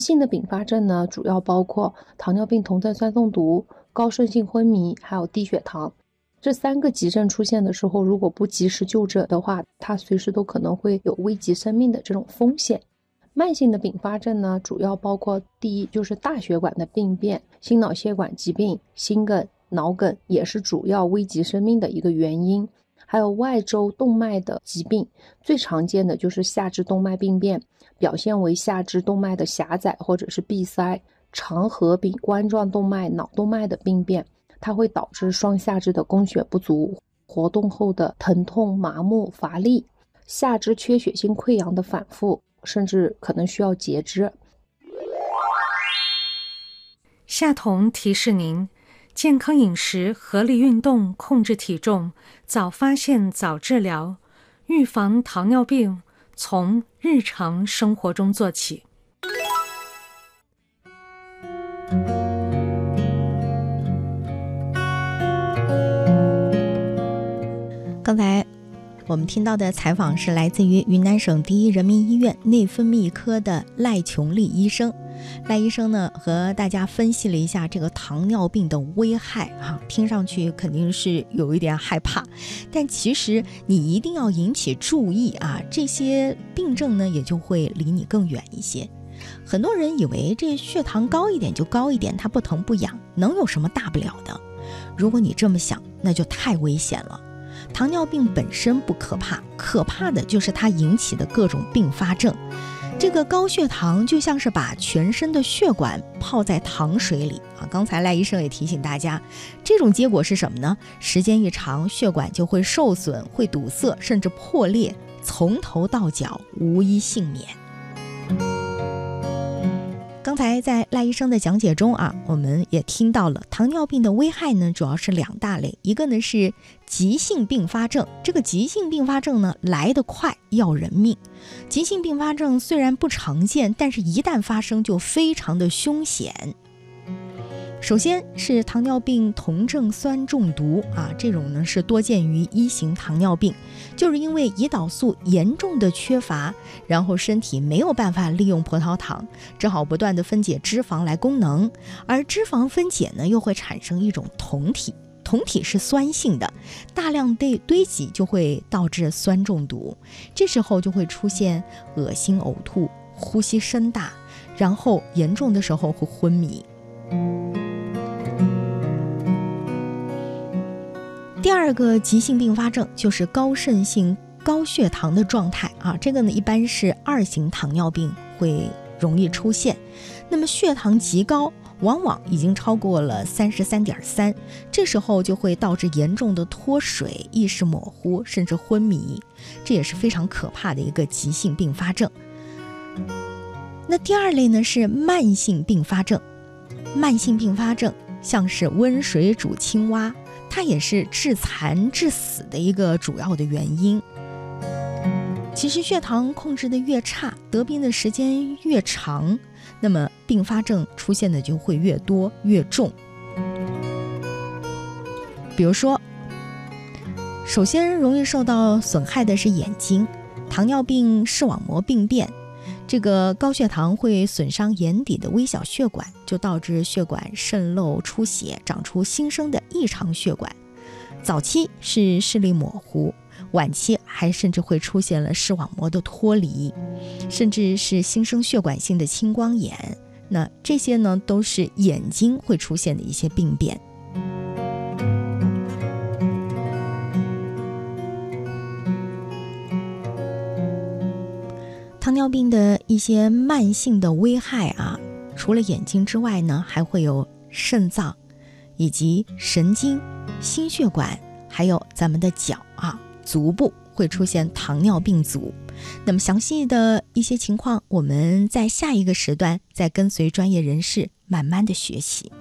性的并发症呢，主要包括糖尿病酮症酸中毒、高渗性昏迷，还有低血糖。这3个急症出现的时候，如果不及时就诊的话，它随时都可能会有危及生命的这种风险。慢性的并发症呢，主要包括第一就是大血管的病变、心脑血管疾病、心梗、脑梗也是主要危及生命的一个原因。还有外周动脉的疾病，最常见的就是下肢动脉病变，表现为下肢动脉的狭窄或者是闭塞，长合并冠状动脉、脑动脉的病变，它会导致双下肢的供血不足，活动后的疼痛、麻木、乏力，下肢缺血性溃疡的反复，甚至可能需要截肢。 夏彤提示您，健康饮食、合理运动、控制体重，早发现早治疗，预防糖尿病，从日常生活中做起。 刚才我们听到的采访是来自于云南省第一人民医院内分泌科的赖琼丽医生。赖医生呢，和大家分析了一下这个糖尿病的危害听上去肯定是有一点害怕，但其实你一定要引起注意这些病症呢也就会离你更远一些。很多人以为这血糖高一点就高一点，它不疼不痒，能有什么大不了的？如果你这么想，那就太危险了。糖尿病本身不可怕，可怕的就是它引起的各种并发症。这个高血糖就像是把全身的血管泡在糖水里刚才赖医生也提醒大家，这种结果是什么呢？时间一长，血管就会受损，会堵塞，甚至破裂，从头到脚无一幸免。刚才在赖医生的讲解中我们也听到了糖尿病的危害呢，主要是2大类，一个呢是急性并发症，这个急性并发症呢来得快，要人命。急性并发症虽然不常见，但是一旦发生就非常的凶险。首先是糖尿病酮症酸中毒这种呢是多见于1型糖尿病，就是因为胰岛素严重的缺乏，然后身体没有办法利用葡萄糖，只好不断的分解脂肪来供能，而脂肪分解呢又会产生一种酮体，酮体是酸性的，大量堆积就会导致酸中毒，这时候就会出现恶心呕吐、呼吸声大，然后严重的时候会昏迷。第二个急性并发症就是高渗性高血糖的状态这个呢一般是2型糖尿病会容易出现。那么血糖极高，往往已经超过了33.3，这时候就会导致严重的脱水、意识模糊，甚至昏迷，这也是非常可怕的一个急性并发症。那第2类呢是慢性并发症。慢性并发症像是温水煮青蛙，它也是致残致死的一个主要的原因。其实血糖控制的越差，得病的时间越长，那么并发症出现的就会越多越重。比如说，首先容易受到损害的是眼睛，糖尿病视网膜病变，这个高血糖会损伤眼底的微小血管，就导致血管渗漏出血，长出新生的异常血管。早期是视力模糊，晚期还甚至会出现了视网膜的脱离，甚至是新生血管性的青光眼。那这些呢都是眼睛会出现的一些病变。糖尿病的一些慢性的危害除了眼睛之外呢，还会有肾脏以及神经、心血管，还有咱们的脚足部会出现糖尿病足。那么详细的一些情况，我们在下一个时段再跟随专业人士慢慢的学习。